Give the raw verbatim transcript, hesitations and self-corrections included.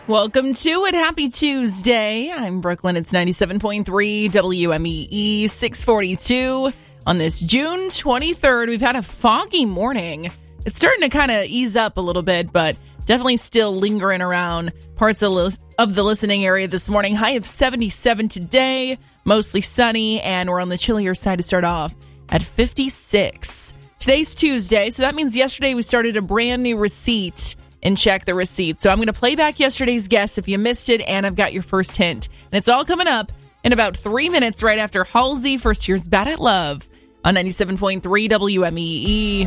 Welcome to it. Happy Tuesday. I'm Brooklyn. It's ninety-seven point three W M E E, six forty-two on this June twenty-third. We've had a foggy morning. It's starting to kind of ease up a little bit, but definitely still lingering around parts of, li- of the listening area this morning. High of seventy-seven today, mostly sunny, and we're on the chillier side to start off at fifty-six. Today's Tuesday, so that means yesterday we started a brand new receipt and check the receipt. So I'm going to play back yesterday's guess if you missed it, and I've got your first hint. And it's all coming up in about three minutes right after Halsey, First Year's Bad at Love on ninety-seven point three W M E E.